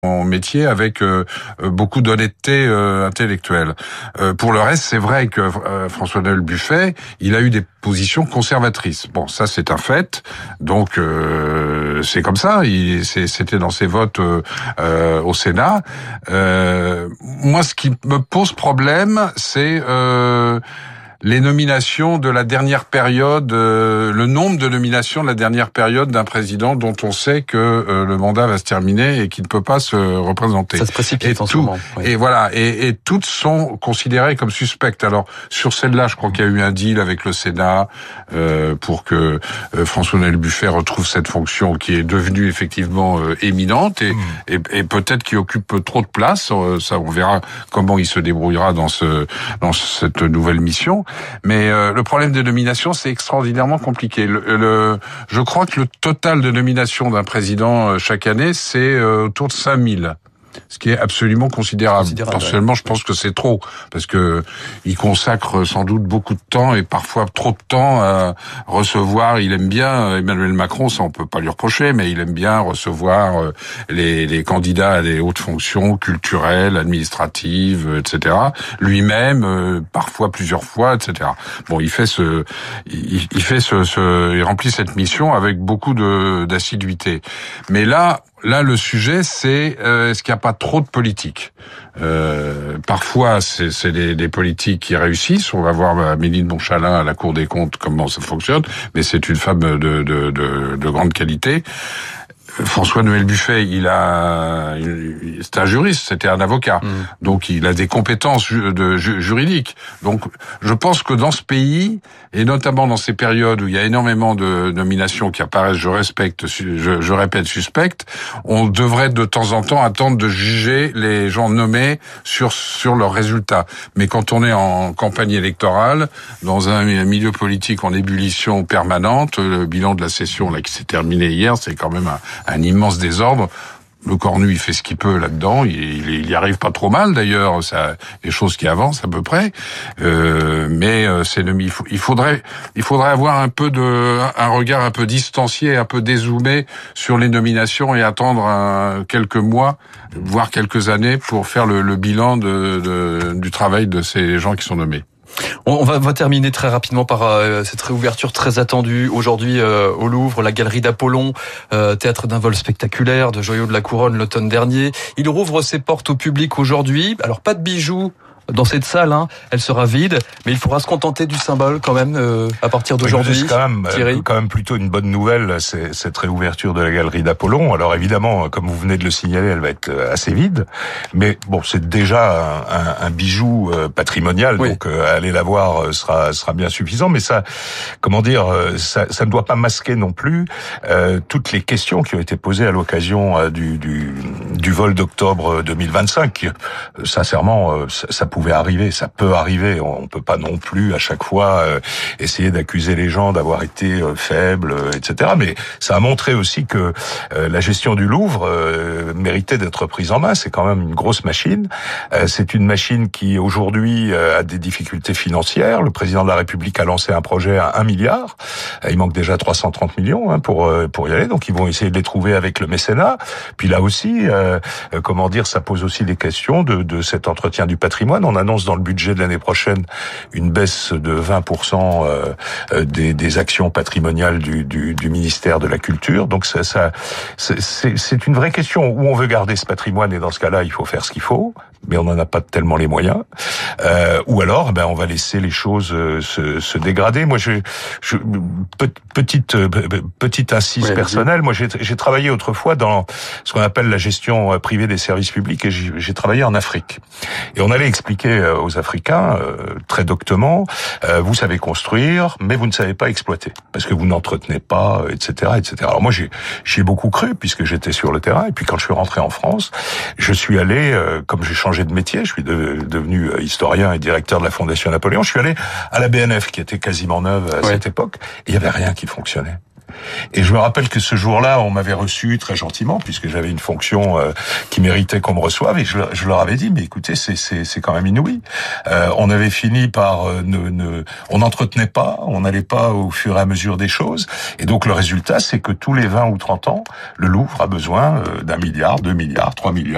métier avec beaucoup d'honnêteté intellectuelle. Pour le reste, c'est vrai que François-Noël Buffet, il a eu des positions conservatrices. Bon, ça c'est un fait. Donc c'est comme ça. C'était dans ses votes au Sénat. Moi, ce qui me pose problème, c'est les nominations de la dernière période, le nombre de nominations de la dernière période d'un président dont on sait que le mandat va se terminer et qu'il ne peut pas se représenter. Ça se précipite en ce moment. Oui. Et voilà, et toutes sont considérées comme suspectes. Alors sur celle-là, je crois qu'il y a eu un deal avec le Sénat pour que François-Noël Buffet retrouve cette fonction qui est devenue effectivement éminente et peut-être qu'il occupe trop de place. Ça, on verra comment il se débrouillera dans cette nouvelle mission. Mais le problème des nominations, c'est extraordinairement compliqué. Je crois que le total de nominations d'un président chaque année, c'est autour de 5000. Ce qui est absolument considérable. Personnellement, je pense que c'est trop, parce que il consacre sans doute beaucoup de temps et parfois trop de temps à recevoir. Il aime bien Emmanuel Macron, ça on peut pas lui reprocher, mais il aime bien recevoir les candidats à des hautes fonctions culturelles, administratives, etc. Lui-même, parfois plusieurs fois, etc. Bon, il remplit cette mission avec beaucoup d'assiduité. Mais là, le sujet, c'est est-ce qu'il n'y a pas trop de politique. Parfois, c'est des politiques qui réussissent. On va voir Amélie de Montchalin à la Cour des comptes comment ça fonctionne, mais c'est une femme de grande qualité. François-Noël Buffet, c'est un juriste, c'était un avocat. Donc il a des compétences juridiques. Donc je pense que dans ce pays, et notamment dans ces périodes où il y a énormément de nominations qui apparaissent, je répète, suspectes, on devrait de temps en temps attendre de juger les gens nommés sur leurs résultats. Mais quand on est en campagne électorale, dans un milieu politique en ébullition permanente, le bilan de la session là qui s'est terminé hier, c'est quand même un immense désordre. Le Cornu, il fait ce qu'il peut là-dedans. Il y arrive pas trop mal, d'ailleurs. Ça, des choses qui avancent à peu près. Mais il faudrait avoir un regard un peu distancié, un peu dézoomé sur les nominations et attendre quelques mois, voire quelques années pour faire le bilan du travail de ces gens qui sont nommés. On va terminer très rapidement par cette réouverture très attendue aujourd'hui au Louvre, la galerie d'Apollon, théâtre d'un vol spectaculaire de joyaux de la couronne l'automne dernier. Il rouvre ses portes au public aujourd'hui. Alors pas de bijoux dans cette salle, elle sera vide, mais il faudra se contenter du symbole quand même à partir d'aujourd'hui. C'est quand même plutôt une bonne nouvelle, cette réouverture de la galerie d'Apollon. Alors évidemment, comme vous venez de le signaler, elle va être assez vide, mais bon, c'est déjà un bijou patrimonial, oui. Donc aller la voir sera bien suffisant. Mais ça, ça ne doit pas masquer non plus toutes les questions qui ont été posées à l'occasion du vol d'octobre 2025. Sincèrement, ça pouvait arriver, ça peut arriver. On peut pas non plus à chaque fois essayer d'accuser les gens d'avoir été faibles, etc. Mais ça a montré aussi que la gestion du Louvre méritait d'être prise en main. C'est quand même une grosse machine. C'est une machine qui aujourd'hui a des difficultés financières. Le président de la République a lancé un projet à 1 milliard. Il manque déjà 330 millions pour y aller. Donc ils vont essayer de les trouver avec le mécénat. Puis là aussi, ça pose aussi des questions de cet entretien du patrimoine. On annonce dans le budget de l'année prochaine une baisse de 20% des actions patrimoniales du ministère de la Culture. Donc c'est une vraie question où on veut garder ce patrimoine, et dans ce cas-là, il faut faire ce qu'il faut, mais on n'en a pas tellement les moyens. Ou alors, on va laisser les choses se dégrader. Moi, petite incise personnelle. Moi, j'ai travaillé autrefois dans ce qu'on appelle la gestion privée des services publics, et j'ai travaillé en Afrique. Et on allait expliquer aux Africains, très doctement, vous savez construire, mais vous ne savez pas exploiter, parce que vous n'entretenez pas, etc., etc. Alors moi, j'y ai beaucoup cru, puisque j'étais sur le terrain, et puis quand je suis rentré en France, je suis allé, comme j'ai changé de métier, je suis devenu historien et directeur de la Fondation Napoléon, je suis allé à la BNF, qui était quasiment neuve à cette époque, et il y avait rien qui fonctionnait. Et je me rappelle que ce jour-là, on m'avait reçu très gentiment, puisque j'avais une fonction qui méritait qu'on me reçoive, et je leur avais dit, mais écoutez, c'est quand même inouï. On avait fini par on n'entretenait pas, on n'allait pas au fur et à mesure des choses, et donc le résultat, c'est que tous les 20 ou 30 ans, le Louvre a besoin d'1 milliard, 2 milliards, 3 milliards